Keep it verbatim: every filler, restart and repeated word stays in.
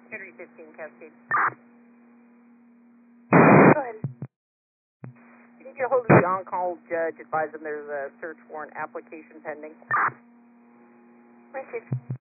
Henry fifteen, Cascade. Go ahead. You can get a hold of the on-call judge, advise them there's a search warrant application pending. Received.